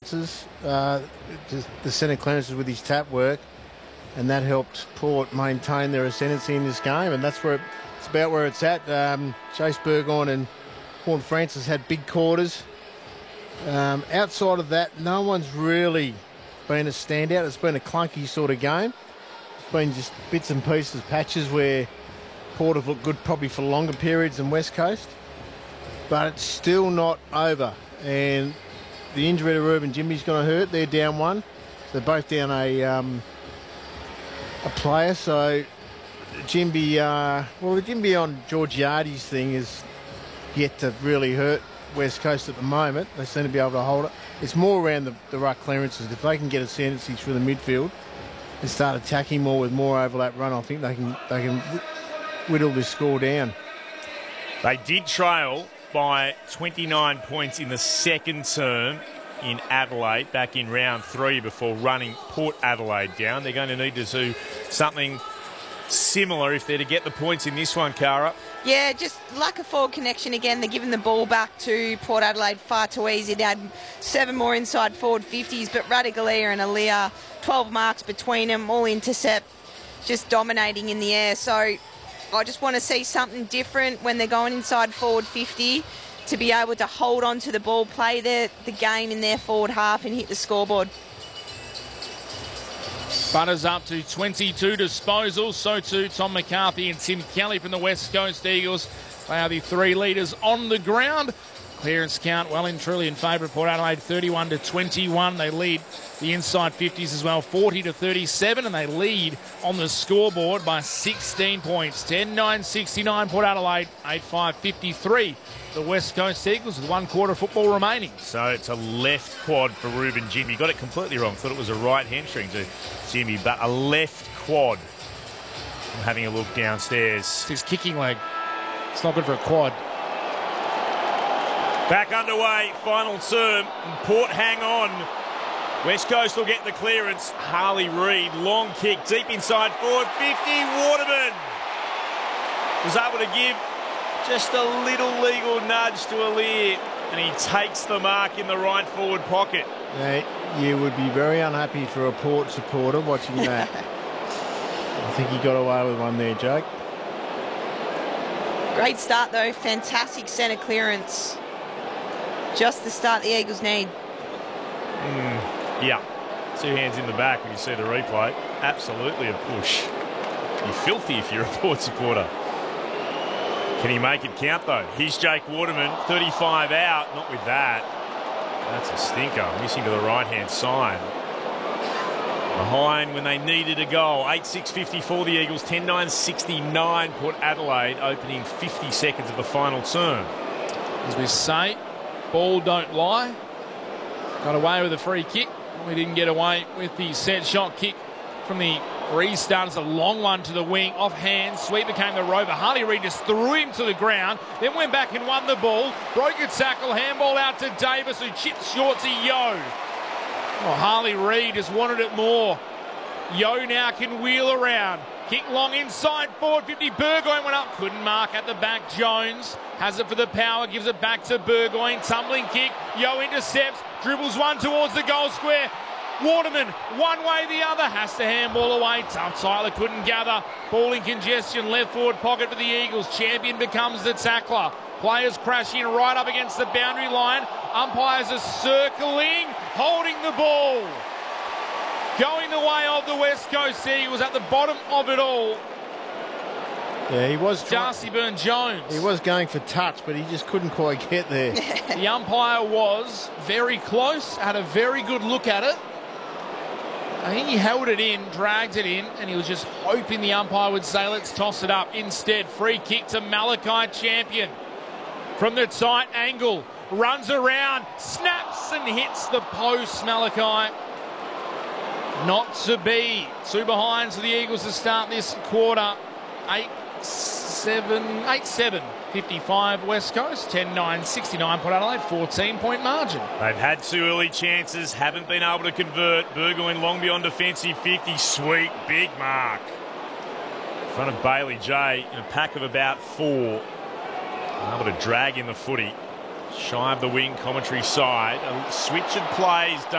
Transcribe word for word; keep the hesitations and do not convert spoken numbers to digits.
uh, the centre clearances with his tap work, and that helped Port maintain their ascendancy in this game, and that's where it, it's about where it's at. Um, Chase Burgoyne and Horn Francis had big quarters. Um, outside of that, no one's really been a standout. It's been a clunky sort of game. It's been just bits and pieces, patches where Port have looked good probably for longer periods than West Coast, but it's still not over, and the injury to Ruben Jimmy's going to hurt. They're down one. They're both down a um, a player, so Jimby, uh, well, the Jimby on Georgiades thing is yet to really hurt West Coast at the moment. They seem to be able to hold it. It's more around the, the ruck clearances. If they can get ascendancy through the midfield and start attacking more with more overlap run, I think they can they can whittle this score down. They did trail by twenty-nine points in the second term in Adelaide back in round three before running Port Adelaide down. They're going to need to do something similar if they're to get the points in this one, Cara. Yeah, just lack of forward connection again. They're giving the ball back to Port Adelaide far too easy. They had seven more inside forward fifties, but Radigalia and Aliyah, twelve marks between them, all intercept, just dominating in the air. So I just want to see something different when they're going inside forward fifty, to be able to hold on to the ball, play the, the game in their forward half and hit the scoreboard. Butters up to twenty-two disposals. So too Tom McCarthy and Tim Kelly from the West Coast Eagles. They are the three leaders on the ground. Clearance count well and truly in favour of Port Adelaide, thirty-one to twenty-one. They lead the inside fifties as well, forty to thirty-seven, and they lead on the scoreboard by sixteen points. ten nine sixty-nine Port Adelaide, eight five fifty-three. The West Coast Eagles with one quarter of football remaining. So it's a left quad for Ruben Jimmy. Got it completely wrong. Thought it was a right hamstring to Jimmy, but a left quad. I'm having a look downstairs. It's his kicking leg. It's not good for a quad. Back underway, final term. Port hang on. West Coast will get the clearance. Harley Reid, long kick, deep inside forward fifty. Waterman was able to give just a little legal nudge to Aliir, and he takes the mark in the right forward pocket. Yeah, you would be very unhappy for a Port supporter watching that. I think he got away with one there, Jake. Great start though, fantastic centre clearance. Just the start the Eagles need. Mm, yeah, two hands in the back when you see the replay. Absolutely a push. You're filthy if you're a Port supporter. Can he make it count though? Here's Jake Waterman, thirty-five out. Not with that. That's a stinker. Missing to the right-hand side. Behind when they needed a goal. eight six fifty-four the Eagles, ten nine sixty-nine Port Adelaide, opening fifty seconds of the final term. As we say, ball don't lie. Got away with a free kick. We didn't get away with the set shot kick from the restart. It's a long one to the wing, off hand. Sweet became the rover. Harley Reid just threw him to the ground, then went back and won the ball. Broke a tackle, handball out to Davis, who chipped short to Yo. Well, Harley Reid just wanted it more. Yo now can wheel around. Kick long inside, forward fifty. Burgoyne went up, couldn't mark at the back. Jones has it for the power, gives it back to Burgoyne. Tumbling kick, Yo intercepts, dribbles one towards the goal square. Waterman, one way the other, has to handball away. Tough Tyler couldn't gather. Ball in congestion, left forward pocket for the Eagles. Champion becomes the tackler. Players crash in right up against the boundary line. Umpires are circling, holding the ball. Going the way of the West Coast Eagles at the bottom of it all. Yeah, he was... Darcy Byrne-Jones. He was going for touch, but he just couldn't quite get there. The umpire was very close, had a very good look at it. I think he held it in, dragged it in, and he was just hoping the umpire would say, let's toss it up. Instead, free kick to Malachi Champion. From the tight angle, runs around, snaps and hits the post, Malachi. Not to be. Two behinds for the Eagles to start this quarter. Eight, seven, eight, seven. fifty-five West Coast, ten nine sixty-nine Port Adelaide, fourteen point margin. They've had two early chances, haven't been able to convert. Burgoyne long beyond defensive fifty, sweet, big mark. In front of Bailey J in a pack of about four. Able to drag in the footy. Shy of the wing, commentary side. A switch of plays.